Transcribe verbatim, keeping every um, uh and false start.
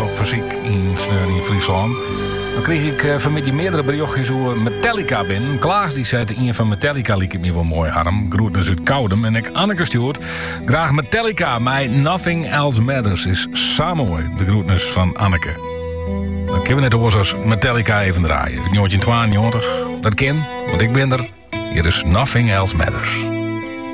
op fysiek in, in Friesland. Dan kreeg ik uh, vanmiddag meerdere berichtjes over Metallica binnen. Klaas die zei, een van Metallica liep het me wel mooi, Harm. Groetens uit Koudem. En ik, Anneke stuurt, graag Metallica. My Nothing Else Matters is samen mooi. De groetens van Anneke. Dan kunnen we net horen als Metallica even draaien. negentien tweeënnegentig, dat ken, want ik ben er. Hier is Nothing Else Matters.